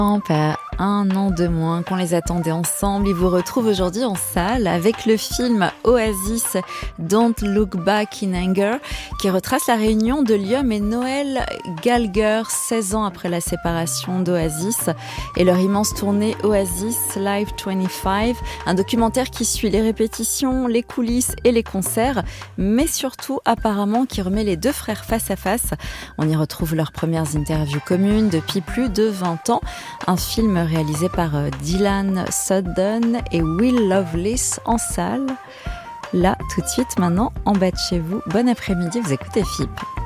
À un an de moins qu'on les attendait ensemble, ils vous retrouvent aujourd'hui en salle avec le film Oasis Don't Look Back in Anger qui retrace la réunion de Liam et Noel Gallagher 16 ans après la séparation d'Oasis et leur immense tournée Oasis Live 25, un documentaire qui suit les répétitions, les coulisses et les concerts, mais surtout apparemment qui remet les deux frères face à face. On y retrouve leurs premières interviews communes depuis plus de 20 ans. Un film réalisé par Dylan Sutton et Will Lovelace en salle. Là, tout de suite, maintenant, en bas de chez vous. Bon après-midi, vous écoutez FIP.